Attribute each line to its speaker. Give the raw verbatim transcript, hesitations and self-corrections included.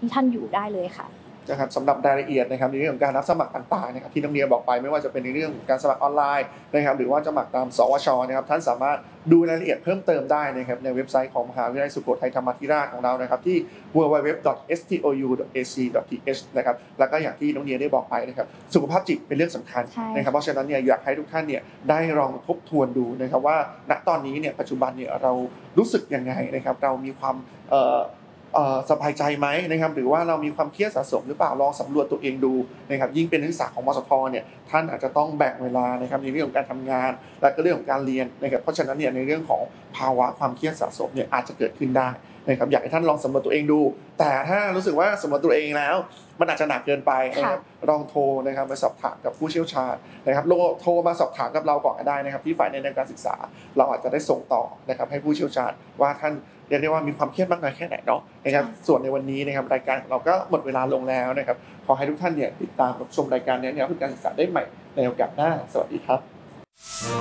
Speaker 1: ที่ท่านอยู่ได้เลยค่ะ
Speaker 2: นะครับสำหรับรายละเอียดนะครับในเรื่องของการรับสมัครต่างๆนะครับที่น้องเนียบอกไปไม่ว่าจะเป็นในเรื่องของการสมัครออนไลน์นะครับหรือว่าสมัครตามสวชนะครับท่านสามารถดูรายละเอียดเพิ่มเติมได้นะครับในเว็บไซต์ของมหาวิทยาลัยสุโขทัยธรรมาธิราชของเรานะครับที่ ดับเบิลยู ดับเบิลยู ดับเบิลยู ดอท เอส ที โอ ยู ดอท เอ ซี ดอท ที เอช นะครับแล้วก็อย่างที่น้องเนียได้บอกไปนะครับสุขภาพจิตเป็นเรื่องสำคัญนะครับเพราะฉะนั้นเนี่ยอยากให้ทุกท่านเนี่ยได้ลองทบทวนดูนะครับว่าณตอนนี้เนี่ยปัจจุบันเนี่ยเรารู้สึกยังไงนะครับเรามีความเอ่อสบายใจไหมนะครับหรือว่าเรามีความเครียดสะสมหรือเปล่าลองสำรวจตัวเองดูนะครับยิ่งเป็นนักศึกษาของมสทเนี่ยท่านอาจจะต้องแบ่งเวลานะครับในเรื่องของการทำงานและก็เรื่องของการเรียนนะครับเพราะฉะนั้นเนี่ยในเรื่องของภาวะความเครียดสะสมเนี่ยอาจจะเกิดขึ้นได้นะครับอยากให้ท่านลองสำรวจตัวเองดูแต่ถ้ารู้สึกว่าสำรวจตัวเองแล้วมันอาจจะหนักเกินไปนะครับลองโทรนะครับไปสอบถามกับผู้เชี่ยวชาญนะครับโทรมาสอบถามกับเราก่อนก็ได้นะครับที่ฝ่ายในการศึกษาเราอาจจะได้ส่งต่อนะครับให้ผู้เชี่ยวชาญว่าท่านเรียกได้ว่ามีความเครียดมากน้อยแค่ไหนเนาะนะครับส่วนในวันนี้นะครับรายการของเราก็หมดเวลาลงแล้วนะครับขอให้ทุกท่านเนี่ยติดตามรับชมรายการนี้เนี่ยเพื่อการศึกษาได้ใหม่ในโอกาสหน้าสวัสดีครับ